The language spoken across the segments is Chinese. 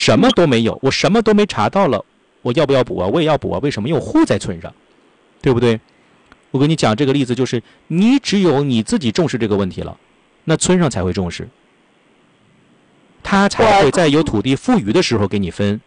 什么都没有，我什么都没查到了，我要不要补啊？我也要补啊，为什么？因为我户在村上，对不对？我跟你讲这个例子，就是你只有你自己重视这个问题了，那村上才会重视，他才会在有土地富余的时候给你分。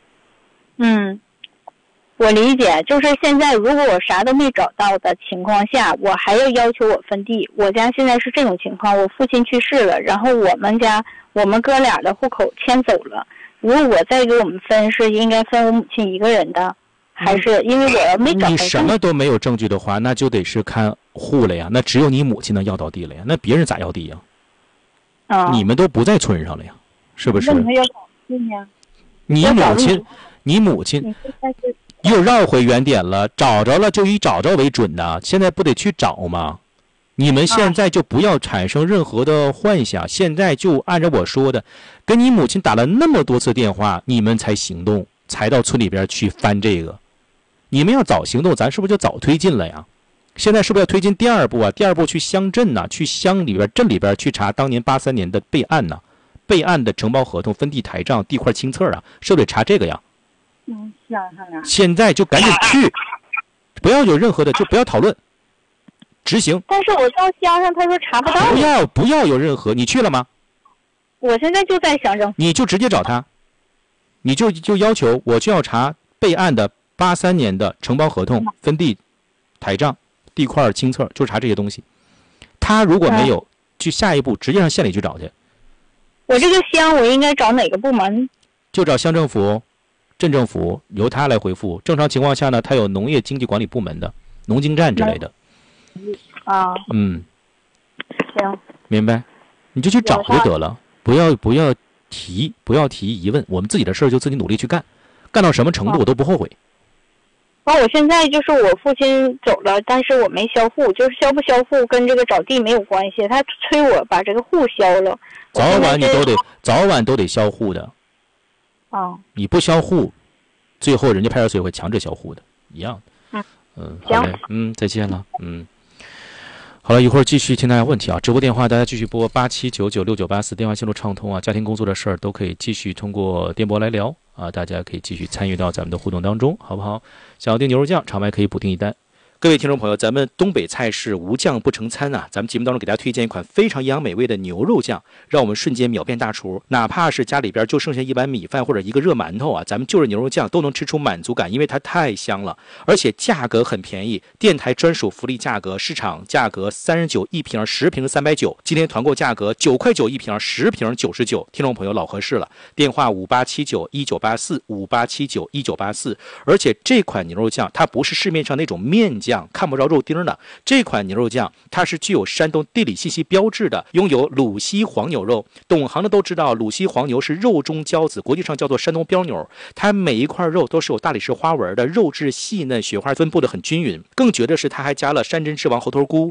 我理解，就是现在如果我啥都没找到的情况下，我还要求我分地。我家现在是这种情况，我父亲去世了，然后我们哥俩的户口迁走了。如果我再给我们分，是应该分我母亲一个人的，还是因为我没找到？ 你什么都没有证据的话，那就得是看户了呀。那只有你母亲能要到地了呀，那别人咋要地呀？你们都不在村上了呀，是不是？ 为什么要找地呢？ 你母亲又绕回原点了，找着了就以找着为准的，现在不得去找吗？你们现在就不要产生任何的幻想，现在就按照我说的，跟你母亲打了那么多次电话，你们才行动，才到村里边去翻这个。你们要早行动，咱是不是就早推进了呀？现在是不是要推进第二步啊？第二步去乡镇呢，去乡里边、镇里边去查当年83年的备案呢，备案的承包合同、分地台账、地块清册啊，是不是得查这个呀？ 想上了。 现在就赶紧去，不要有任何的，就不要讨论，执行。 但是我到乡上，他说查不到。 不要有任何，你去了吗？ 我现在就在乡政府。 你就直接找他，你就要求我就要查备案的83年的承包合同、分地台账、地块清册，就查这些东西。他如果没有，去下一步直接上县里去找去。 我这个乡我应该找哪个部门？ 就找乡政府、镇政府，由他来回复。正常情况下呢，他有农业经济管理部门的农经站之类的。 行， 明白，你就去找就得了，不要提疑问，我们自己的事儿就自己努力去干，干到什么程度我都不后悔。 我现在就是我父亲走了，但是我没销户，就是销不销户跟这个找地没有关系，他催我把这个户销了。 早晚都得销户的。你不销户，最后人家派出所也会强制销户的，一样的。好嘞，再见了，好了，一会儿继续听大家问题啊！直播电话大家继续拨87996984，电话线路畅通啊！家庭工作的事儿都可以继续通过电波来聊啊！大家可以继续参与到咱们的互动当中，好不好？想要订牛肉酱，场外可以补订一单。各位听众朋友，咱们东北菜式无酱不成餐啊！咱们节目当中给大家推荐一款非常营养美味的牛肉酱，让我们瞬间秒变大厨。哪怕是家里边就剩下一碗米饭或者一个热馒头啊，咱们就着牛肉酱都能吃出满足感，因为它太香了，而且价格很便宜，电台专属福利价格，市场价格39一瓶，10瓶390，今天团购价格9块9一瓶，10瓶99。听众朋友老合适了，电话58791984，58791984。而且这款牛肉酱它不是市面上那种面酱。看不着肉丁的这款牛肉酱，它是具有山东地理信息标志的，拥有鲁西黄牛肉。懂行的都知道，鲁西黄牛是肉中骄子，国际上叫做山东标牛。它每一块肉都是有大理石花纹的，肉质细嫩，雪花分布的很均匀。更绝的是，它还加了山珍之王猴头菇。